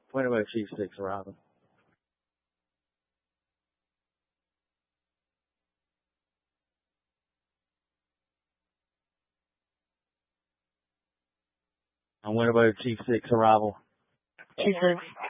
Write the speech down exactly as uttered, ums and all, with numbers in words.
When about Chief six arrival? And when about Chief six arrival? Chief six.